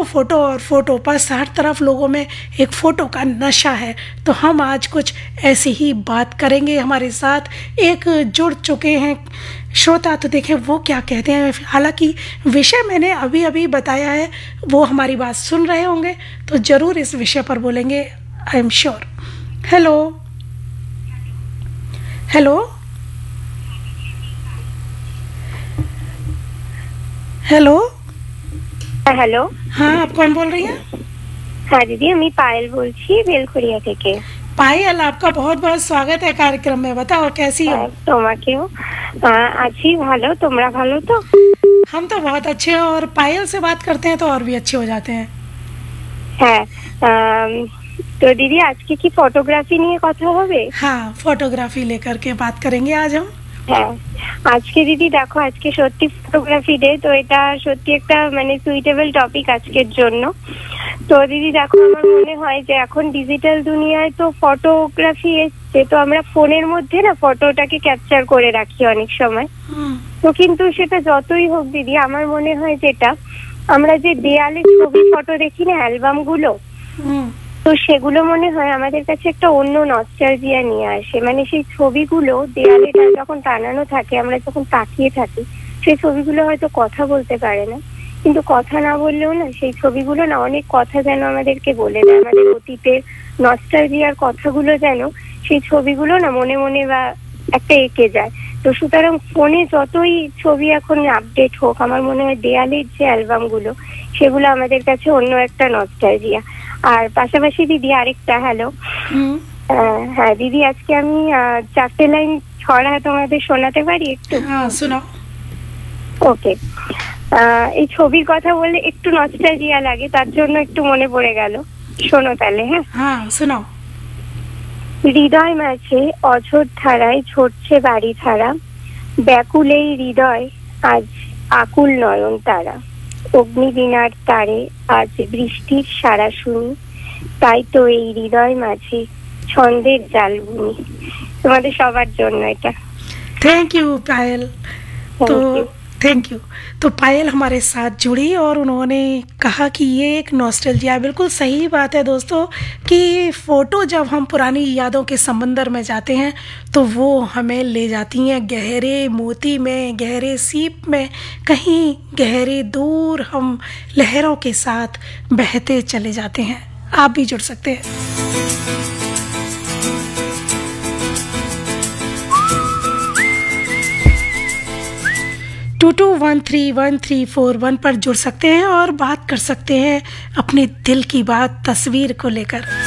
Photo और photo, बस हर तरफ लोगों में एक फ़ोटो का नशा है। तो हम आज कुछ ऐसी ही बात करेंगे। हमारे साथ एक जुड़ चुके हैं श्रोता, तो देखें वो क्या कहते हैं। हालांकि विषय मैंने अभी अभी बताया है, वो हमारी बात सुन रहे होंगे तो ज़रूर इस विषय पर बोलेंगे, I am sure. Hello hello hello hello. हाँ, आप कौन बोल रही हैं? হ্যাঁ দিদি, আমি পায়েল বলছি বেলখড়িয়া থেকে। पायल, आपका बहुत बहुत स्वागत है कार्यक्रम में। बताओ कैसी हो? তোমাকেও। আছি ভালো, তোমরা ভালো তো? हम तो बहुत अच्छे हैं, और पायल से बात करते हैं तो और भी अच्छे हो जाते हैं। হ্যাঁ। তো দিদি আজকে কি ফটোগ্রাফি নিয়ে কথা হবে? हाँ, फोटोग्राफी लेकर के बात करेंगे आज हम। হ্যাঁ, আজকে দিদি দেখো, আজকে সত্যি ফটোগ্রাফি ডে, তো এটা সত্যি একটা মানে সুইটেবল টপিক আজকের জন্য। তো দিদি দেখো, আমার মনে হয় যে এখন ডিজিটাল দুনিয়ায় তো ফটোগ্রাফি এসছে, তো আমরা ফোনের মধ্যে না ফটোটাকে ক্যাপচার করে রাখি অনেক সময়। তো কিন্তু সেটা যতই হোক দিদি, আমার মনে হয় যেটা আমরা যে দেয়ালে ছবি ফটো দেখি না, অ্যালবাম গুলো, তো সেগুলো মনে হয় আমাদের কাছে একটা অন্য নস্টালজিয়া নিয়ে আসে। মানে সেই ছবিগুলো দেয়ালে যখন টানানো থাকে, আমরা যখন তাকিয়ে থাকি, সেই ছবিগুলো হয়তো কথা বলতে পারে না, কিন্তু কথা না বললেও না সেই ছবিগুলো না অনেক কথা যেন আমাদেরকে বলে দেয়। আমাদের অতীতের নস্টালজিয়ার কথাগুলো যেন সেই ছবিগুলো না মনে মনে বা একটা এঁকে যায়। তো সুতরাং ফোনে যতই ছবি এখন আপডেট হোক, আমার মনে হয় দেয়ালের যে অ্যালবাম গুলো, সেগুলো আমাদের কাছে অন্য একটা নস্টালজিয়া। আর পাশাপাশি দিদি আরেকটা, হ্যালো, হ্যাঁ দিদি, আজকে আমি 4টে লাইন ছড়া তোমাদের শোনাতে পারি একটু? শোনাও। ওকে। এই ছবির কথা বললে একটু নস্টালজিয়া লাগে, তার জন্য একটু মনে পড়ে গেল। শোনো তাহলে। হ্যাঁ, শোনাও। হৃদয় মাঝে অঝোর ধারায় ঝরছে বাড়ি ধারা, ব্যাকুল এই হৃদয় আজ আকুল নয়ন তারা, অগ্নিবীণার তারে আজ বৃষ্টির সারা শুনি, তাই তো এই হৃদয় মাঝে ছন্দের জাল বুনি। তোমাদের সবার জন্য এটা। थैंक यू पायल। तो थैंक यू। तो पायल हमारे साथ जुड़ी और उन्होंने कहा कि ये एक नॉस्टैल्जिया। बिल्कुल सही बात है दोस्तों, कि फ़ोटो जब हम पुरानी यादों के समंदर में जाते हैं तो वो हमें ले जाती हैं गहरे मोती में, गहरे सीप में, कहीं गहरे दूर हम लहरों के साथ बहते चले जाते हैं। आप भी जुड़ सकते हैं। 22131341 पर जुड़ सकते हैं और बात कर सकते हैं अपने दिल की बात तस्वीर को लेकर।